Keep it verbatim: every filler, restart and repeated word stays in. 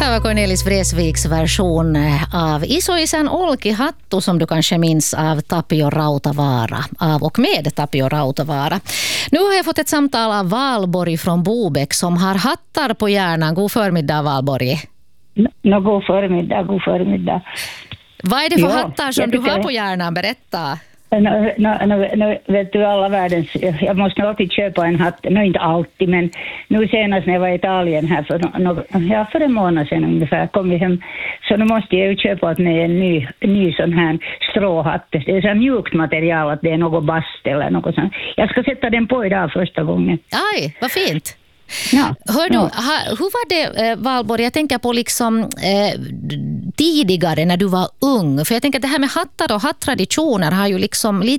här var Cornelis Vreeswijks version av Isoisen Olkihattu som du kanske minns av Tapio Rautavaara, av och med Tapio Rautavaara. Nu har jag fått ett samtal av Valborg från Bobäck som har hattar på hjärnan. God förmiddag, Valborg. No, god förmiddag, god förmiddag. Vad är det för Ja, hattar som du har på hjärnan? Berätta. No, no, no, no, vet du, alla världens, jag måste nog alltid köpa en hatt, no, inte alltid, men nu senast när jag var i Italien här för, no, ja, för en månad sedan ungefär kom vi hem, så nu måste jag ju köpa åt mig en ny, ny sån här stråhatt. Det är så mjukt material att det är något bast eller något sånt. Jag ska sätta den på idag första gången. Aj, vad fint. Ja, Hör du, ja. ha, hur var det, eh, Valborg? Jag tänker på liksom eh, tidigare när du var ung. För jag tänker att det här med hattar och hatttraditioner har ju liksom li,